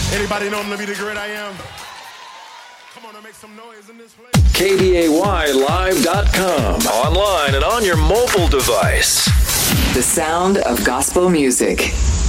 Anybody know him to be the great I am? Come on and make some noise in this place. KDAYlive.com. Online and on your mobile device. The sound of gospel music.